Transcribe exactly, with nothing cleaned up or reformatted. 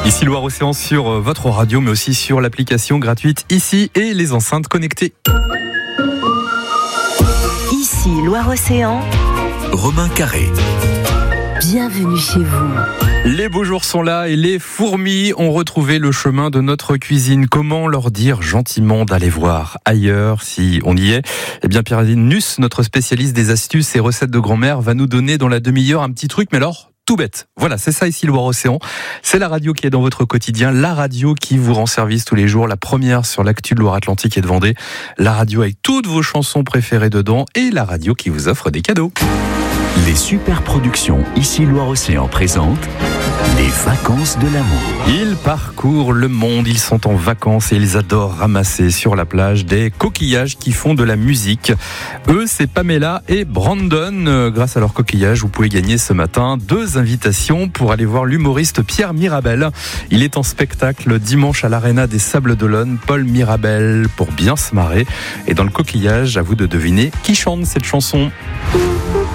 Ici Loire-Océan sur votre radio, mais aussi sur l'application gratuite Ici et les enceintes connectées. Ici Loire-Océan, Romain Carré. Bienvenue chez vous. Les beaux jours sont là et les fourmis ont retrouvé le chemin de notre cuisine. Comment leur dire gentiment d'aller voir ailleurs si on y est ? Eh bien, Pierre-Adine Nuss, notre spécialiste des astuces et recettes de grand-mère, va nous donner dans la demi-heure un petit truc, mais alors tout bête. Voilà, c'est ça ici Loire-Océan. C'est la radio qui est dans votre quotidien, la radio qui vous rend service tous les jours, la première sur l'actu de Loire-Atlantique et de Vendée, la radio avec toutes vos chansons préférées dedans et la radio qui vous offre des cadeaux. Les super productions Ici Loire-Océan présentent les vacances de l'amour. Ils parcourent le monde, ils sont en vacances et ils adorent ramasser sur la plage des coquillages qui font de la musique. Eux, c'est Pamela et Brandon. Grâce à leurs coquillages, vous pouvez gagner ce matin deux invitations pour aller voir l'humoriste Pierre Mirabel. Il est en spectacle dimanche à l'Arena des Sables d'Olonne. Paul Mirabel pour bien se marrer. Et dans le coquillage, à vous de deviner qui chante cette chanson.